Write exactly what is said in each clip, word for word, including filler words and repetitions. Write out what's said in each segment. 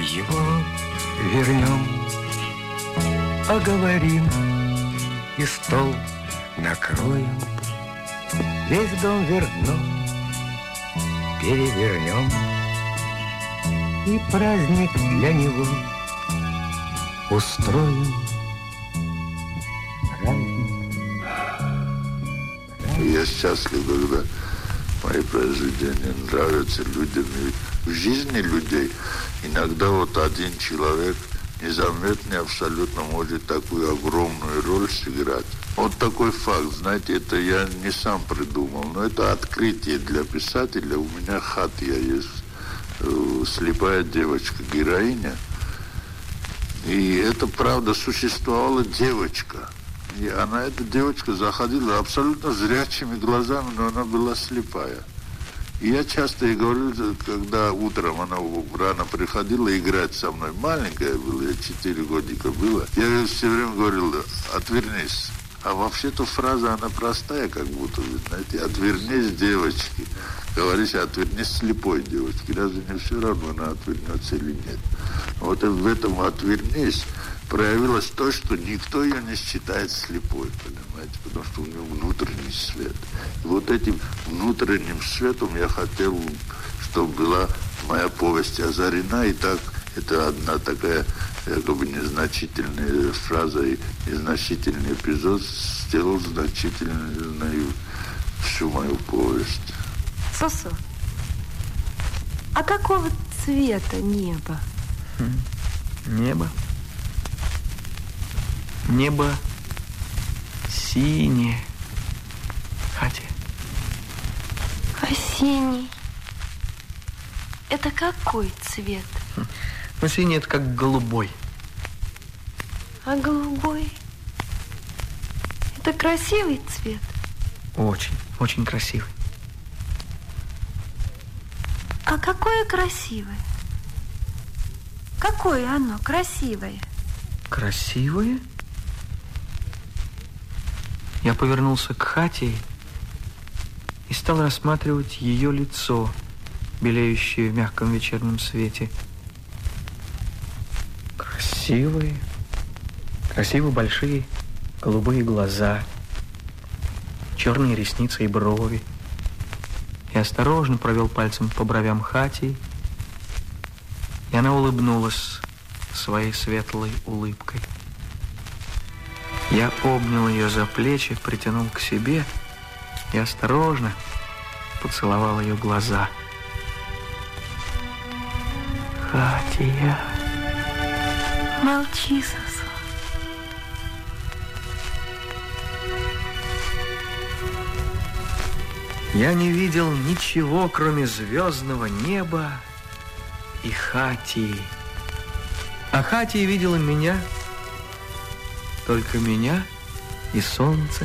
Его вернем, оговорим и стол накроем, весь дом вернем, перевернем, и праздник для него устроим. Я счастлив, когда мои произведения нравятся людям. И в жизни людей иногда вот один человек незаметно абсолютно может такую огромную роль сыграть. Вот такой факт, знаете, это я не сам придумал, но это открытие для писателя. У меня Хатия есть, э, слепая девочка, героиня. И это правда существовала девочка. И она, эта девочка, заходила абсолютно зрячими глазами, но она была слепая. И я часто ей говорю, когда утром она рано приходила играть со мной, маленькая была, я четыре годика было, я ей все время говорил: отвернись. А вообще-то фраза, она простая, как будто, вы знаете, отвернись, девочки. Говоришь, отвернись слепой девочке. Разве не все равно, она отвернется или нет? Вот в этом отвернись проявилось то, что никто ее не считает слепой, понимаете, потому что у нее внутренний свет. И вот этим внутренним светом я хотел, чтобы была моя повесть озарена, и так это одна такая, как бы, незначительная фраза и незначительный эпизод сделал значительной всю мою повесть. Сосо, а какого цвета небо? Небо? Небо синее. Хатия. А синий? Это какой цвет? Ну, синий — это как голубой. А голубой? Это красивый цвет? Очень, очень красивый. А какое красивое? Какое оно красивое? Красивое? Я повернулся к Хатии и стал рассматривать ее лицо, белеющее в мягком вечернем свете. Красивые, красиво большие голубые глаза, черные ресницы и брови. Я осторожно провел пальцем по бровям Хатии, и она улыбнулась своей светлой улыбкой. Я обнял ее за плечи, притянул к себе и осторожно поцеловал ее глаза. Хатия. Молчи, Сосо. Я не видел ничего, кроме звездного неба и Хатии. А Хатия видела меня, только меня и солнце.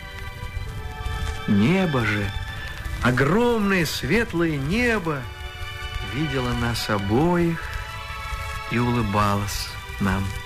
Небо же, огромное светлое небо, видело нас обоих и улыбалось нам.